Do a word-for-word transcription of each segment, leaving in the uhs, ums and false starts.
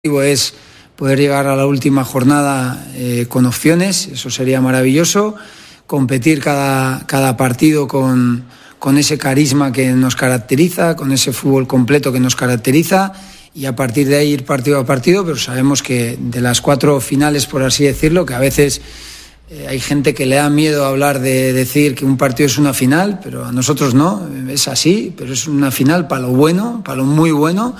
Es poder llegar a la última jornada eh, con opciones, eso sería maravilloso, competir cada, cada partido con, con ese carisma que nos caracteriza, con ese fútbol completo que nos caracteriza y a partir de ahí ir partido a partido, pero sabemos que de las cuatro finales, por así decirlo, que a veces eh, hay gente que le da miedo hablar de decir que un partido es una final, pero a nosotros no, es así, pero es una final para lo bueno, para lo muy bueno.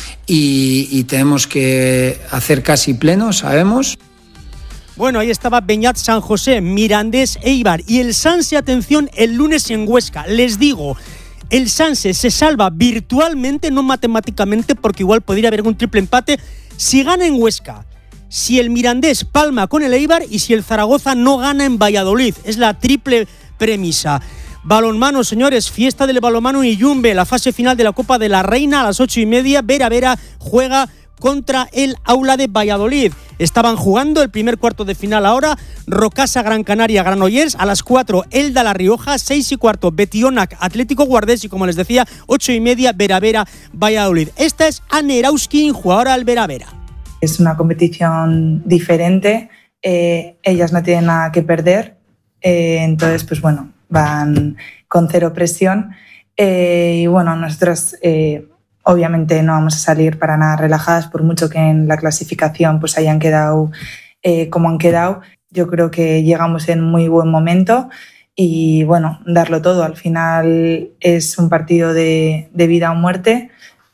Y, y tenemos que hacer casi pleno, sabemos. Bueno, ahí estaba Beñat San José, Mirandés Eibar y el Sanse, atención, el lunes en Huesca. Les digo, el Sanse se salva virtualmente, no matemáticamente, porque igual podría haber un triple empate si gana en Huesca, si el Mirandés palma con el Eibar y si el Zaragoza no gana en Valladolid. Es la triple premisa. Balonmano, señores, fiesta del balonmano y Yumbe, la fase final de la Copa de la Reina a las ocho y media. Vera Vera juega contra el Aula de Valladolid. Estaban jugando el primer cuarto de final ahora. Rocasa Gran Canaria Granollers. A las cuatro Elda La Rioja. seis y cuarto Betionac Atlético Guardés. Y como les decía, ocho y media Vera Vera Valladolid. Esta es Anne Erauskin, jugadora del Vera Vera. Es una competición diferente. Eh, ellas no tienen nada que perder. Eh, entonces, pues bueno, van con cero presión eh, y bueno, nosotros eh, obviamente no vamos a salir para nada relajadas por mucho que en la clasificación pues hayan quedado eh, como han quedado. Yo creo que llegamos en muy buen momento y bueno, darlo todo. Al final es un partido de, de vida o muerte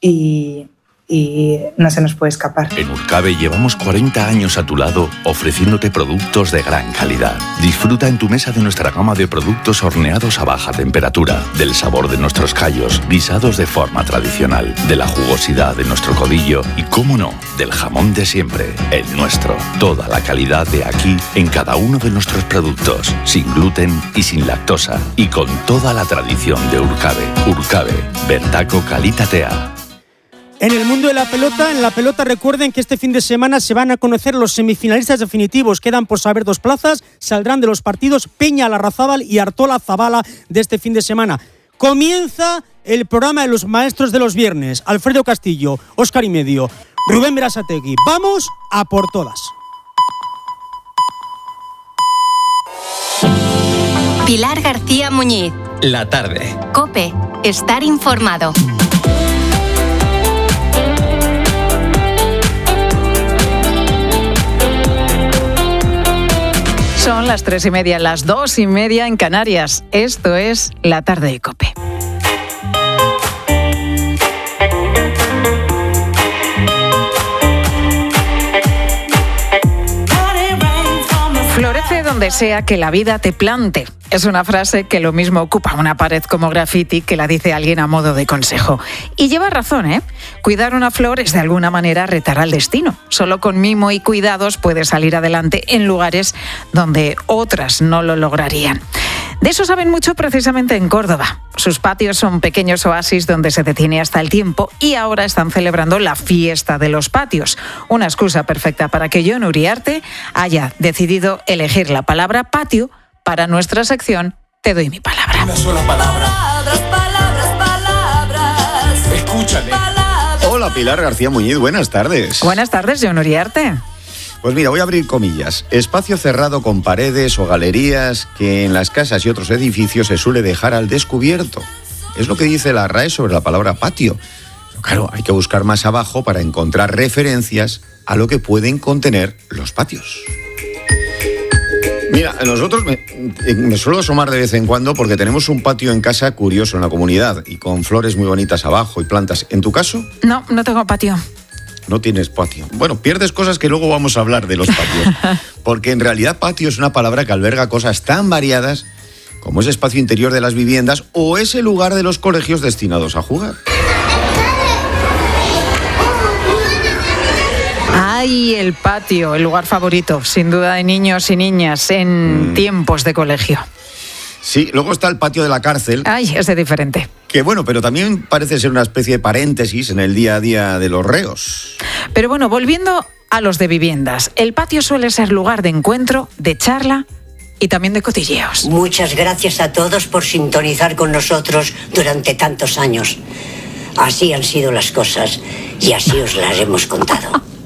y y no se nos puede escapar. En Urcabe llevamos cuarenta años a tu lado ofreciéndote productos de gran calidad. Disfruta en tu mesa de nuestra gama de productos horneados a baja temperatura, del sabor de nuestros callos, guisados de forma tradicional, de la jugosidad de nuestro codillo y, cómo no, del jamón de siempre, el nuestro. Toda la calidad de aquí en cada uno de nuestros productos, sin gluten y sin lactosa y con toda la tradición de Urcabe. Urcabe, Bertaco Kalitatea. En el mundo de la pelota, en la pelota recuerden que este fin de semana se van a conocer los semifinalistas definitivos. Quedan por saber dos plazas, saldrán de los partidos Peña Larrazábal y Artola Zabala de este fin de semana. Comienza el programa de los maestros de los viernes. Alfredo Castillo, Óscar y Medio, Rubén Berasategui. Vamos a por todas. Pilar García Muñiz. La tarde. COPE. Estar informado. Son las tres y media, las dos y media en Canarias. Esto es La Tarde de COPE. Florece donde sea que la vida te plante. Es una frase que lo mismo ocupa una pared como graffiti que la dice alguien a modo de consejo. Y lleva razón, ¿eh? Cuidar una flor es de alguna manera retar al destino. Solo con mimo y cuidados puedes salir adelante en lugares donde otras no lo lograrían. De eso saben mucho precisamente en Córdoba. Sus patios son pequeños oasis donde se detiene hasta el tiempo y ahora están celebrando la fiesta de los patios. Una excusa perfecta para que Jon Uriarte haya decidido elegir la palabra patio para nuestra sección Te doy mi palabra. Una sola palabra. Palabras, palabras, palabras. Escúchale. Palabras. Hola, Pilar García Muñiz, buenas tardes. Buenas tardes, Jon Uriarte. Pues mira, voy a abrir comillas. Espacio cerrado con paredes o galerías que en las casas y otros edificios se suele dejar al descubierto. Es lo que dice la R A E sobre la palabra patio. Pero claro, hay que buscar más abajo para encontrar referencias a lo que pueden contener los patios. Mira, nosotros me, me suelo asomar de vez en cuando porque tenemos un patio en casa curioso en la comunidad y con flores muy bonitas abajo y plantas. ¿En tu caso? No, no tengo patio. No tienes patio. Bueno, pierdes cosas que luego vamos a hablar de los patios. Porque en realidad patio es una palabra que alberga cosas tan variadas como ese espacio interior de las viviendas o ese lugar de los colegios destinados a jugar. Ay, el patio, el lugar favorito, sin duda, de niños y niñas en mm. tiempos de colegio. Sí, luego está el patio de la cárcel. Ay, ese es diferente. Que bueno, pero también parece ser una especie de paréntesis en el día a día de los reos. Pero bueno, volviendo a los de viviendas, el patio suele ser lugar de encuentro, de charla y también de cotilleos. Muchas gracias a todos por sintonizar con nosotros durante tantos años. Así han sido las cosas y así os las hemos contado.